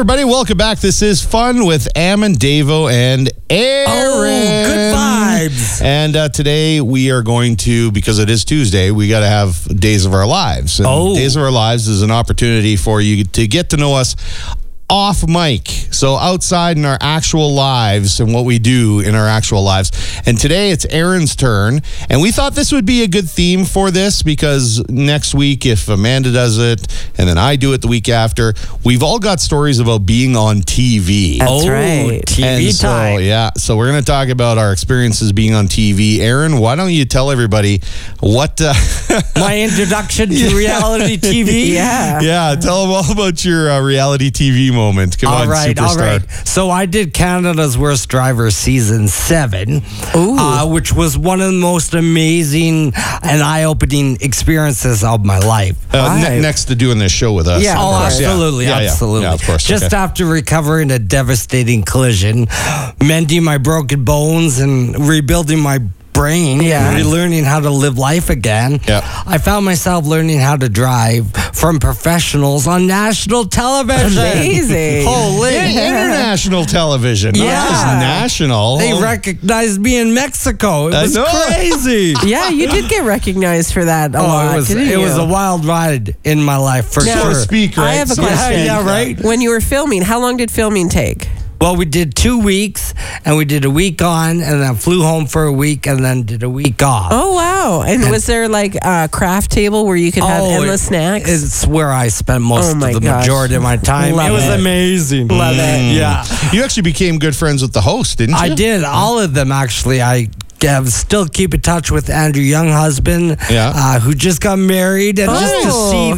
everybody. Welcome back. This is Fun with Am and Davo and Aaron. Oh, good vibes. And today we are going to, because it is Tuesday, we got to have Days of Our Lives. And Days of Our Lives is an opportunity for you to get to know us off mic, so outside in our actual lives and what we do in our actual lives. And today it's Aaron's turn, and we thought this would be a good theme for this because next week, if Amanda does it and then I do it the week after, we've all got stories about being on TV. That's right. TV time. So we're going to talk about our experiences being on TV. Aaron, why don't you tell everybody what my introduction to reality TV? Yeah, tell them all about your reality TV moment. Come on, superstar. All right. So I did Canada's Worst Driver season 7, which was one of the most amazing and eye-opening experiences of my life. Next to doing this show with us. Yeah. Oh, absolutely. Absolutely. Yeah, of course. Just after recovering a devastating collision, mending my broken bones and rebuilding my brain, relearning how to live life again. I found myself learning how to drive from professionals on national television. Amazing. Holy. International television, not just national. They recognized me in Mexico. It was crazy. Yeah, you did get recognized for that a lot, it was a wild ride in my life, for sure. Speak, right? I have a question. Yeah, right. When you were filming, how long did filming take? Well, we did 2 weeks, and we did a week on, and then flew home for a week, and then did a week off. Oh, wow. And was there like a craft table where you could have endless snacks? It's where I spent most of the majority of my time. Love it was amazing. Love it. Yeah. You actually became good friends with the host, didn't you? I did. All of them, actually. I still keep in touch with Andrew Younghusband, who just got married, and just to see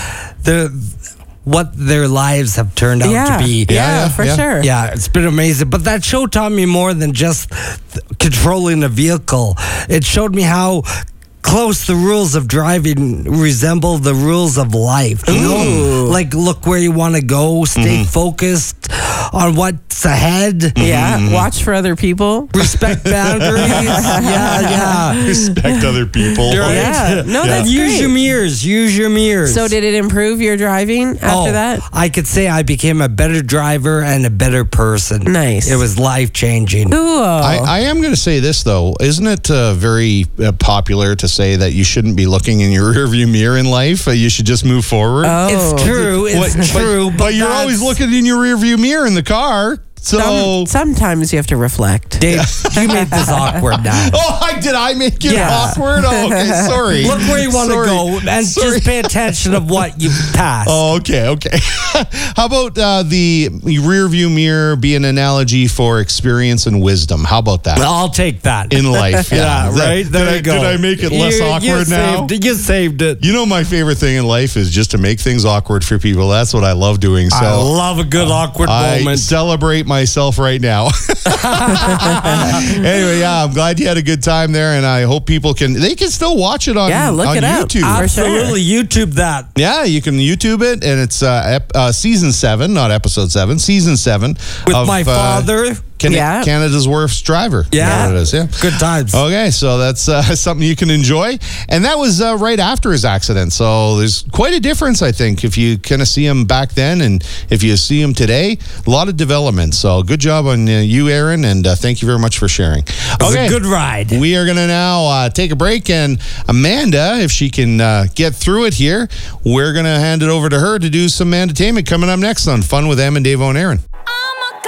the what their lives have turned out to be. Yeah, for sure. Yeah, it's been amazing. But that show taught me more than just controlling a vehicle. It showed me how close the rules of driving resemble the rules of life. You know? Like, look where you want to go, stay focused on what's ahead. Yeah, watch for other people. Respect boundaries. Respect other people. Yeah, no, that's Use great. your mirrors. Use your mirrors. So did it improve your driving after that? I could say I became a better driver and a better person. Nice. It was life-changing. Cool. I am going to say this, though. Isn't it very popular to say that you shouldn't be looking in your rearview mirror in life? You should just move forward? It's true. It's true. But you're always looking in your rearview mirror in the car. So sometimes you have to reflect. Dave, you made this awkward now. Did I make it awkward? Oh, okay, sorry. Look where you want to go and just pay attention of what you passed. Oh, okay. How about the rear view mirror be an analogy for experience and wisdom? How about that? I'll take that. In life. Right? There you go. Did I make it less awkward now? You saved it. You know, my favorite thing in life is just to make things awkward for people. That's what I love doing. So I love a good awkward moment. I celebrate myself right now. Anyway, I'm glad you had a good time there, and I hope people can still watch it on, look it YouTube. Up. Absolutely, YouTube that. Yeah, you can YouTube it, and it's season 7, not episode 7, season 7 with my father. Canada's Worst Driver. Yeah. It is, Good times. Okay, so that's something you can enjoy. And that was right after his accident. So there's quite a difference, I think, if you kind of see him back then and if you see him today. A lot of development. So good job on you, Aaron, and thank you very much for sharing. It was a good ride. We are going to now take a break, and Amanda, if she can get through it here, we're going to hand it over to her to do some entertainment coming up next on Fun with Am and Davo and Aaron.